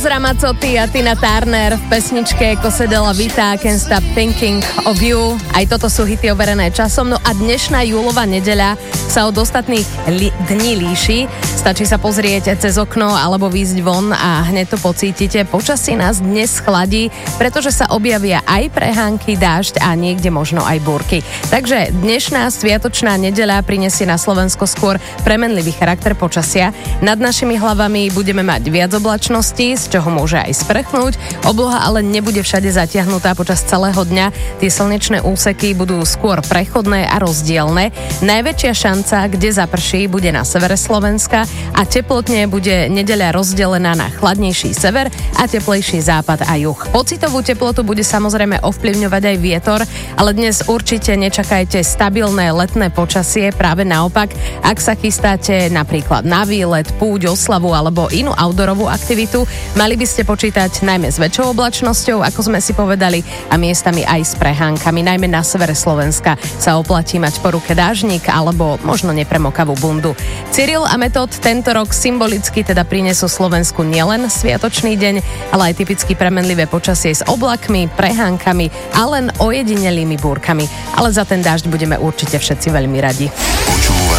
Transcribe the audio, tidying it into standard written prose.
Ramazzotti a Tina Turner v pesničke Cose della Vita, Can't Stop Thinking of You. Aj toto sú hity overené časom. No a dnešná júlová nedeľa sa od ostatných dní líši. Stačí sa pozrieť cez okno alebo výjsť von a hneď to pocítite. Počasí nás dnes chladí, pretože sa objavia aj prehánky, dážď a niekde možno aj búrky. Takže dnešná sviatočná nedeľa prinesie na Slovensko skôr premenlivý charakter počasia. Nad našimi hlavami budeme mať viac oblačností, z čoho môže aj sprchnúť. Obloha ale nebude všade zatiahnutá počas celého dňa. Tie slnečné úseky budú skôr prechodné a rozdielne. Najväčšia šanca, kde zaprší, bude na severe Slovenska a teplotne bude nedeľa rozdelená na chladnejší sever a teplejší západ a juh. Pocitovú teplotu bude samozrejme ovplyvňovať aj vietor, ale dnes určite nečakajte stabilné letné počasie, práve naopak, ak sa chystáte napríklad na výlet, púť, oslavu alebo inú outdoorovú aktivitu, mali by ste počítať najmä s väčšou oblačnosťou, ako sme si povedali, a miestami aj s prehánkami. Najmä na severe Slovenska sa oplatí mať po ruke dážnik alebo možno nepremokavú bundu. Cyril a Metod tento rok symbolicky teda prinesú Slovensku nielen sviatočný deň, ale aj typicky premenlivé počasie s oblakmi, prehánkami a len ojedinelými búrkami. Ale za ten dážď budeme určite všetci veľmi radi.